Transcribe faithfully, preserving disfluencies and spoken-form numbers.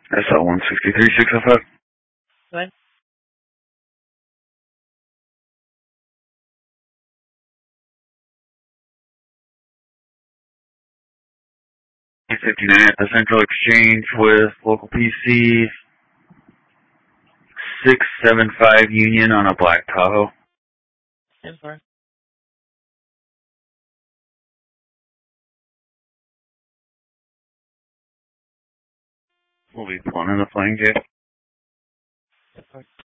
S L one sixty-three six oh five. Go ahead. fifty-nine at the Central Exchange with local P C six seven five Union on a black Tahoe. ten four. We'll be pulling in the flying J. ten four.